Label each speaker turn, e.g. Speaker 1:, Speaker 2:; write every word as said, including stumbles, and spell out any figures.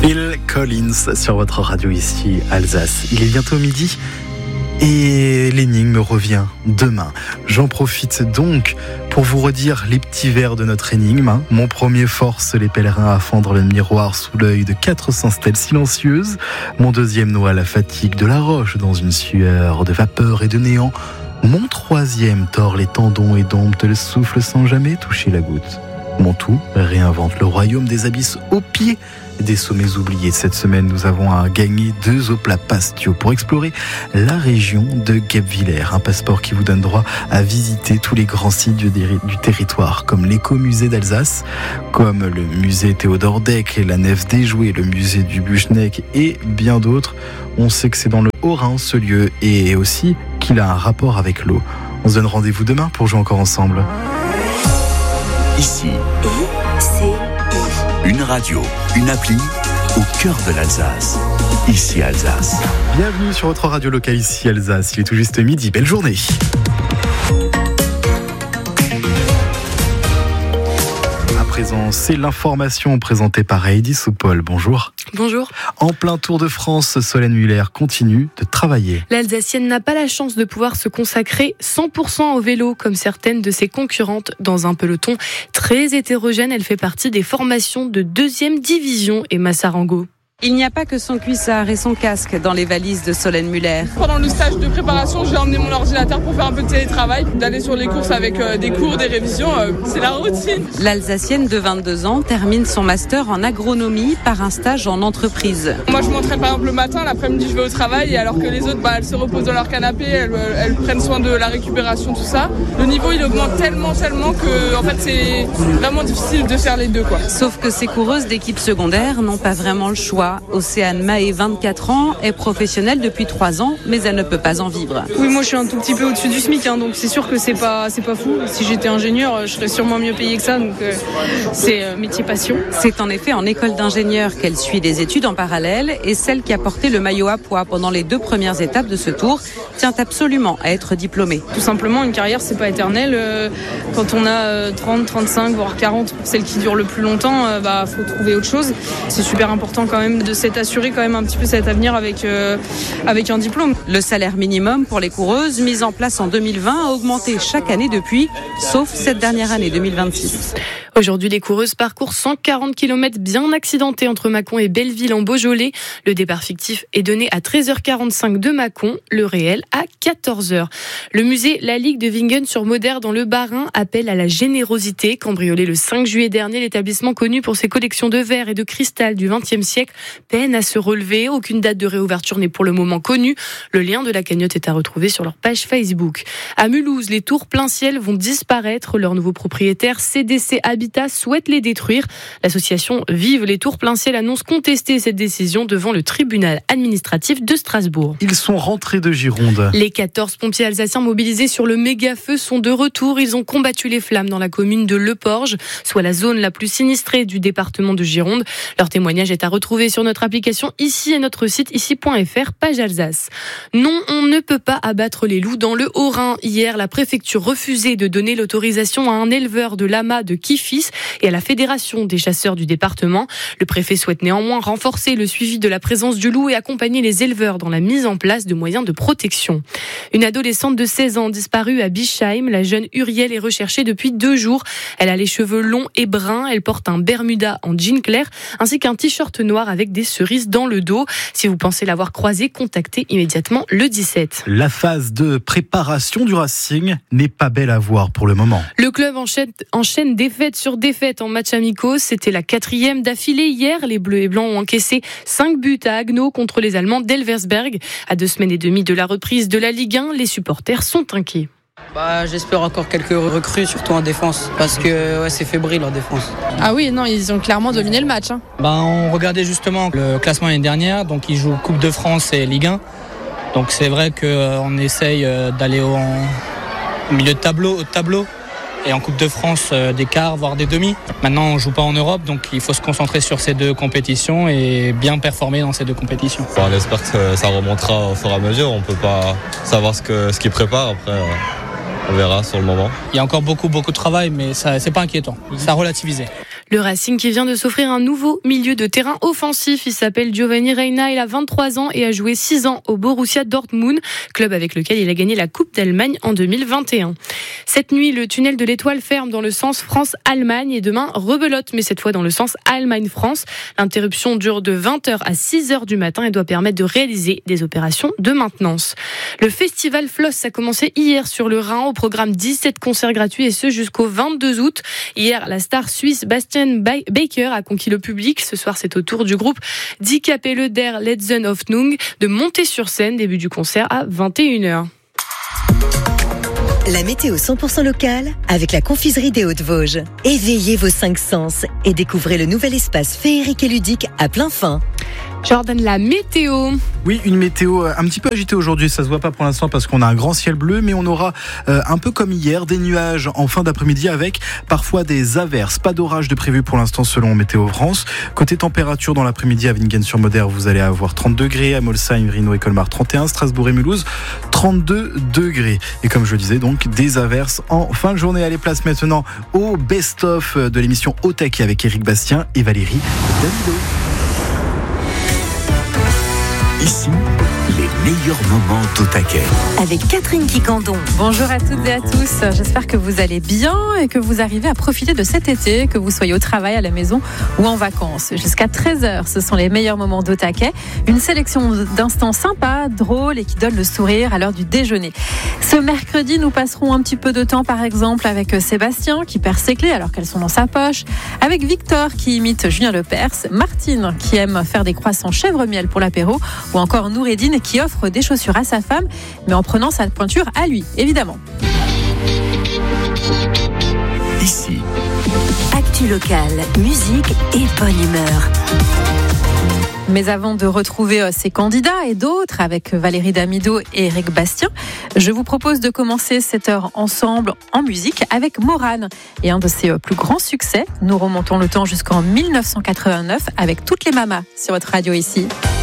Speaker 1: Phil Collins sur votre radio ici, Alsace. Il est bientôt midi et l'énigme revient demain. J'en profite donc pour vous redire les petits vers de notre énigme. Mon premier force les pèlerins à fendre le miroir sous l'œil de quatre cents stèles silencieuses. Mon deuxième noie la fatigue de la roche dans une sueur de vapeur et de néant. Mon troisième tord les tendons et dompte le souffle sans jamais toucher la goutte. Mon tout réinvente le royaume des abysses au pied des sommets oubliés. Cette semaine, nous avons à gagner deux Opla Pastio pour explorer la région de Guebwiller. Un passeport qui vous donne droit à visiter tous les grands sites du, du territoire, comme l'écomusée d'Alsace, comme le musée Théodore Deck, la nef des jouets, le musée du Buchneck et bien d'autres. On sait que c'est dans le Haut-Rhin ce lieu et aussi qu'il a un rapport avec l'eau. On se donne rendez-vous demain pour jouer encore ensemble.
Speaker 2: Ici, c'est une radio, une appli au cœur de l'Alsace. Ici Alsace.
Speaker 1: Bienvenue sur votre radio locale ici Alsace. Il est tout juste midi. Belle journée. À présent, c'est l'information présentée par Heidi Soupol. Bonjour.
Speaker 3: Bonjour.
Speaker 1: En plein Tour de France, Solène Muller continue de travailler.
Speaker 3: L'Alsacienne n'a pas la chance de pouvoir se consacrer cent pour cent au vélo comme certaines de ses concurrentes. Dans un peloton très hétérogène, elle fait partie des formations de deuxième division et Massarango.
Speaker 4: Il n'y a pas que son cuissard et son casque dans les valises de Solène Muller.
Speaker 5: Pendant le stage de préparation, j'ai emmené mon ordinateur pour faire un peu de télétravail, d'aller sur les courses avec euh, des cours, des révisions, euh, c'est la routine.
Speaker 4: L'Alsacienne de vingt-deux ans termine son master en agronomie par un stage en entreprise.
Speaker 5: Moi je m'entraîne par exemple le matin, l'après-midi je vais au travail, alors que les autres bah, elles se reposent dans leur canapé, elles, elles prennent soin de la récupération, tout ça. Le niveau il augmente tellement, tellement que en fait, c'est vraiment difficile de faire les deux, quoi.
Speaker 4: Sauf que ces coureuses d'équipe secondaire n'ont pas vraiment le choix. Océane Mahé, vingt-quatre ans, est professionnelle depuis trois ans, mais elle ne peut pas en vivre.
Speaker 6: Oui, moi je suis un tout petit peu au-dessus du SMIC, hein, donc c'est sûr que c'est pas, c'est pas fou. Si j'étais ingénieur, je serais sûrement mieux payée que ça, donc euh, c'est euh, métier passion.
Speaker 4: C'est en effet en école d'ingénieur qu'elle suit des études en parallèle, et celle qui a porté le maillot à pois pendant les deux premières étapes de ce tour tient absolument à être diplômée.
Speaker 6: Tout simplement, une carrière c'est pas éternel. Euh, quand on a euh, trente, trente-cinq, voire quarante, pour celle qui dure le plus longtemps, euh, bah faut trouver autre chose. C'est super important quand même de s'être assuré quand même un petit peu cet avenir avec, euh, avec un diplôme.
Speaker 4: Le salaire minimum pour les coureuses, mis en place en deux mille vingt, a augmenté chaque année depuis, sauf cette dernière année deux mille vingt-six.
Speaker 3: Aujourd'hui, les coureuses parcourent cent quarante kilomètres bien accidentés entre Mâcon et Belleville en Beaujolais. Le départ fictif est donné à treize heures quarante-cinq de Mâcon, le réel à quatorze heures. Le musée La Ligue de Wingen sur Moder dans le Bas-Rhin appelle à la générosité. Cambriolé le cinq juillet dernier, l'établissement connu pour ses collections de verre et de cristal du vingtième siècle peine à se relever. Aucune date de réouverture n'est pour le moment connue. Le lien de la cagnotte est à retrouver sur leur page Facebook. À Mulhouse, les tours plein ciel vont disparaître. Leur nouveau propriétaire, C D C Habitat, souhaite les détruire. L'association Vive les tours plein ciel annonce contester cette décision devant le tribunal administratif de Strasbourg.
Speaker 1: Ils sont rentrés de Gironde.
Speaker 3: Les quatorze pompiers alsaciens mobilisés sur le méga-feu sont de retour. Ils ont combattu les flammes dans la commune de Leporge, soit la zone la plus sinistrée du département de Gironde. Leur témoignage est à retrouver sur notre application Ici et notre site ici point f r, page Alsace. Non, on ne peut pas abattre les loups dans le Haut-Rhin. Hier, la préfecture refusait de donner l'autorisation à un éleveur de lamas de Kifis et à la fédération des chasseurs du département. Le préfet souhaite néanmoins renforcer le suivi de la présence du loup et accompagner les éleveurs dans la mise en place de moyens de protection. Une adolescente de seize ans disparue à Bischheim, la jeune Uriel est recherchée depuis deux jours. Elle a les cheveux longs et bruns, elle porte un bermuda en jean clair ainsi qu'un t-shirt noir avec des cerises dans le dos. Si vous pensez l'avoir croisée, contactez immédiatement le dix-sept.
Speaker 1: La phase de préparation du Racing n'est pas belle à voir pour le moment.
Speaker 3: Le club enchaîne, enchaîne défaite sur défaite en match amicaux. C'était la quatrième d'affilée hier. Les Bleus et Blancs ont encaissé cinq buts à Haguenau contre les Allemands d'Elversberg. À deux semaines et demie de la reprise de la Ligue un, les supporters sont inquiets.
Speaker 7: Bah, j'espère encore quelques recrues, surtout en défense, parce que ouais, c'est fébrile en défense.
Speaker 6: Ah oui, non, ils ont clairement dominé le match. Hein.
Speaker 7: Bah, on regardait justement le classement l'année dernière, donc ils jouent Coupe de France et Ligue un. Donc c'est vrai qu'on essaye d'aller au, au milieu de tableau, au tableau. Et en Coupe de France, des quarts, voire des demi. Maintenant, on ne joue pas en Europe, donc il faut se concentrer sur ces deux compétitions et bien performer dans ces deux compétitions.
Speaker 8: Enfin, on espère que ça remontera au fur et à mesure. On ne peut pas savoir ce, que, ce qu'ils préparent. Après, on verra sur le moment.
Speaker 7: Il y a encore beaucoup, beaucoup de travail, mais ça, c'est pas inquiétant. Ça a relativisé.
Speaker 3: Le Racing qui vient de s'offrir un nouveau milieu de terrain offensif. Il s'appelle Giovanni Reina, il a vingt-trois ans et a joué six ans au Borussia Dortmund, club avec lequel il a gagné la Coupe d'Allemagne en deux mille vingt et un. Cette nuit, le tunnel de l'Étoile ferme dans le sens France-Allemagne et demain rebelote, mais cette fois dans le sens Allemagne-France. L'interruption dure de vingt heures à six heures du matin et doit permettre de réaliser des opérations de maintenance. Le festival Floss a commencé hier sur le Rhin, au programme dix-sept concerts gratuits et ce jusqu'au vingt-deux août. Hier, la star suisse Bastian Baker a conquis le public. Ce soir, c'est au tour du groupe Die Kapelle der Letzten Hoffnung de monter sur scène. Début du concert à vingt et une heures.
Speaker 9: La météo cent pour cent locale avec la confiserie des Hauts-de-Vosges. Éveillez vos cinq sens et découvrez le nouvel espace féerique et ludique à plein fin.
Speaker 3: Jordan, la météo.
Speaker 1: Oui, une météo un petit peu agitée aujourd'hui, ça se voit pas pour l'instant parce qu'on a un grand ciel bleu, mais on aura euh, un peu comme hier des nuages en fin d'après-midi avec parfois des averses. Pas d'orage de prévu pour l'instant selon Météo France. Côté température dans l'après-midi à Vingen-sur-Moder, vous allez avoir trente degrés, à Molsheim, Rhino et Colmar trente et un, Strasbourg et Mulhouse trente-deux degrés. Et comme je le disais, donc des averses en fin de journée. Allez, place maintenant au best-of de l'émission Au Taquet avec Éric Bastien et Valérie Damido.
Speaker 2: Ici, les meilleurs moments d'Au Taquet.
Speaker 9: Avec Catherine Quicandon.
Speaker 10: Bonjour à toutes et à tous, j'espère que vous allez bien et que vous arrivez à profiter de cet été, que vous soyez au travail, à la maison ou en vacances. Jusqu'à treize heures, ce sont les meilleurs moments d'Au Taquet. Une sélection d'instants sympas, drôles et qui donnent le sourire à l'heure du déjeuner. Ce mercredi, nous passerons un petit peu de temps par exemple avec Sébastien qui perd ses clés alors qu'elles sont dans sa poche, avec Victor qui imite Julien Lepers, Martine qui aime faire des croissants chèvre-miel pour l'apéro, ou encore Noureddine qui offre des chaussures à sa femme, mais en prenant sa pointure à lui, évidemment.
Speaker 2: Ici,
Speaker 9: Actu locale, musique et bonne humeur.
Speaker 10: Mais avant de retrouver ces candidats et d'autres avec Valérie Damido et Éric Bastien, je vous propose de commencer cette heure ensemble en musique avec Morane et un de ses plus grands succès. Nous remontons le temps jusqu'en dix-neuf cent quatre-vingt-neuf avec Toutes les mamas sur votre radio ici.